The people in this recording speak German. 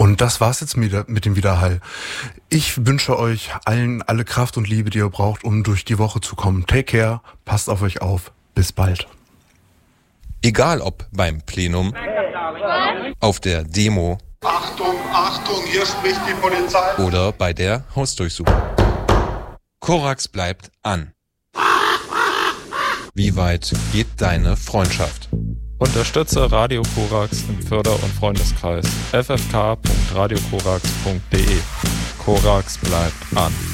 Und das war's jetzt mit dem Widerhall. Ich wünsche euch allen alle Kraft und Liebe, die ihr braucht, um durch die Woche zu kommen. Take care, passt auf euch auf. Bis bald. Egal ob beim Plenum, auf der Demo, Achtung, Achtung, hier spricht die Polizei. Oder bei der Hausdurchsuchung. Korax bleibt an. Wie weit geht deine Freundschaft? Unterstütze Radio Korax im Förder- und Freundeskreis ffk.radiokorax.de. Korax bleibt an.